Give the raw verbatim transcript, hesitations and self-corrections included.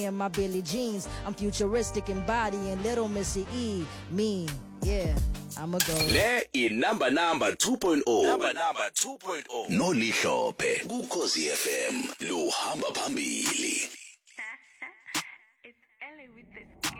in my Billie jeans. I'm futuristic in body and little Missy E. Me, yeah, I'ma go. Le inamba number two point oh. Number number two point oh. No Lihlope. Ukhozi F M. Lo